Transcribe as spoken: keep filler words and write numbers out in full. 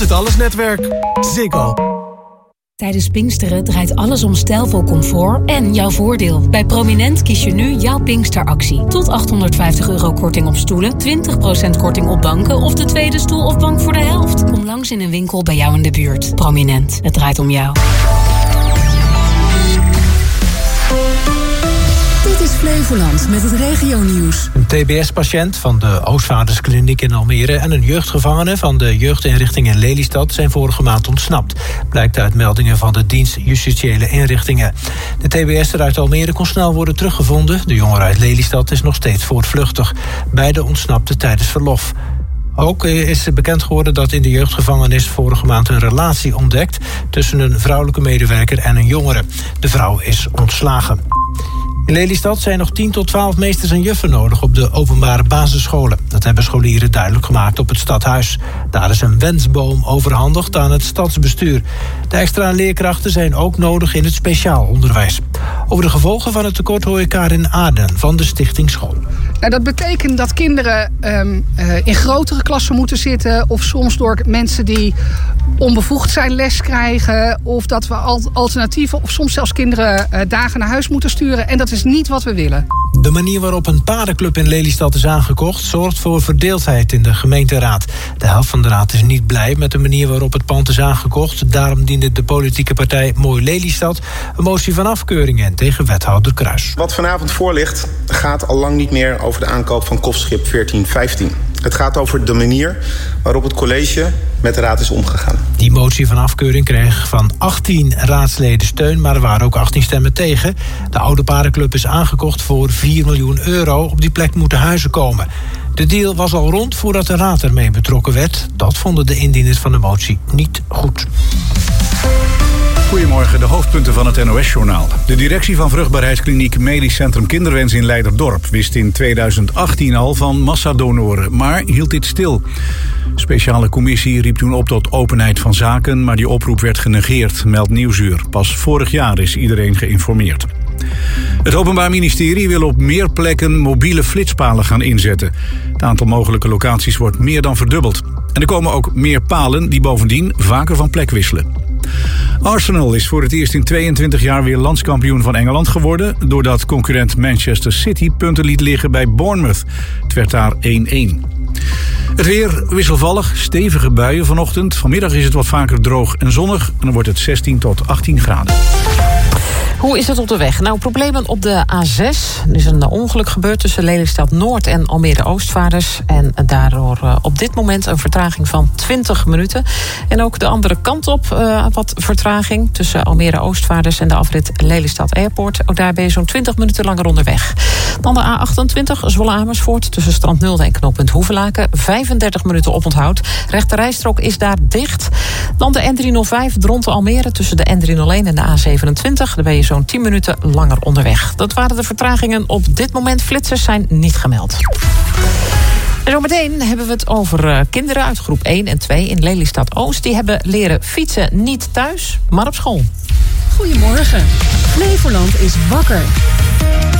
Het Allesnetwerk. Ziggo. Tijdens Pinksteren draait alles om stijlvol comfort en jouw voordeel. Bij Prominent kies je nu jouw Pinksteractie. Tot achthonderdvijftig euro korting op stoelen, twintig procent korting op banken of de tweede stoel of bank voor de helft. Kom langs in een winkel bij jou in de buurt. Prominent, het draait om jou. Dit is Flevoland met het regionieuws. Een T B S-patiënt van de Oostvaarderskliniek in Almere en een jeugdgevangene van de jeugdinrichting in Lelystad zijn vorige maand ontsnapt. Blijkt uit meldingen van de dienst Justitiële Inrichtingen. De T B S'er uit Almere kon snel worden teruggevonden. De jongen uit Lelystad is nog steeds voortvluchtig. Beide ontsnapten tijdens verlof. Ook is bekend geworden dat in de jeugdgevangenis vorige maand een relatie ontdekt tussen een vrouwelijke medewerker en een jongere. De vrouw is ontslagen. In Lelystad zijn nog tien tot twaalf meesters en juffen nodig op de openbare basisscholen. Dat hebben scholieren duidelijk gemaakt op het stadhuis. Daar is een wensboom overhandigd aan het stadsbestuur. De extra leerkrachten zijn ook nodig in het speciaal onderwijs. Over de gevolgen van het tekort hoor je Karin Aarden van de Stichting School. Nou, dat betekent dat kinderen um, uh, in grotere klassen moeten zitten, of soms door mensen die onbevoegd zijn les krijgen, of dat we alternatieven of soms zelfs kinderen uh, dagen naar huis moeten sturen. En dat is niet wat we willen. De manier waarop een paardenclub in Lelystad is aangekocht zorgt voor verdeeldheid in de gemeenteraad. De helft van de raad is niet blij met de manier waarop het pand is aangekocht. Daarom diende de politieke partij Mooi Lelystad een motie van afkeuring in tegen wethouder Kruis. Wat vanavond voor ligt gaat al lang niet meer over de aankoop van kostschip veertien vijftien. Het gaat over de manier waarop het college met de raad is omgegaan. Die motie van afkeuring kreeg van achttien raadsleden steun, maar er waren ook achttien stemmen tegen. De oude paardenclub is aangekocht voor vier miljoen euro. Op die plek moeten huizen komen. De deal was al rond voordat de raad ermee betrokken werd. Dat vonden de indieners van de motie niet goed. Goedemorgen, de hoofdpunten van het N O S-journaal. De directie van vruchtbaarheidskliniek Medisch Centrum Kinderwens in Leiderdorp wist in tweeduizend achttien al van massadonoren, maar hield dit stil. De speciale commissie riep toen op tot openheid van zaken, maar die oproep werd genegeerd, meldt Nieuwsuur. Pas vorig jaar is iedereen geïnformeerd. Het Openbaar Ministerie wil op meer plekken mobiele flitspalen gaan inzetten. Het aantal mogelijke locaties wordt meer dan verdubbeld. En er komen ook meer palen die bovendien vaker van plek wisselen. Arsenal is voor het eerst in tweeëntwintig jaar weer landskampioen van Engeland geworden, doordat concurrent Manchester City punten liet liggen bij Bournemouth. Het werd daar één-één. Het weer wisselvallig, stevige buien vanochtend. Vanmiddag is het wat vaker droog en zonnig en dan wordt het zestien tot achttien graden. Hoe is het op de weg? Nou, problemen op de A zes. Er is een ongeluk gebeurd tussen Lelystad Noord en Almere Oostvaarders. En daardoor uh, op dit moment een vertraging van twintig minuten. En ook de andere kant op uh, wat vertraging tussen Almere Oostvaarders en de afrit Lelystad Airport. Ook daar ben je zo'n twintig minuten langer onderweg. Dan de A achtentwintig Zwolle Amersfoort tussen Strand Nulde en knooppunt Hoevelaken. vijfendertig minuten oponthoud. Rechte rijstrook is daar dicht. Dan de N driehonderdvijf Dronten Almere tussen de N driehonderdéén en de A zevenentwintig. Daar ben je zo'n tien minuten langer onderweg. Dat waren de vertragingen op dit moment. Flitsers zijn niet gemeld. En zometeen hebben we het over uh, kinderen uit groep één en twee in Lelystad Oost. Die hebben leren fietsen niet thuis, maar op school. Goedemorgen. Flevoland is wakker.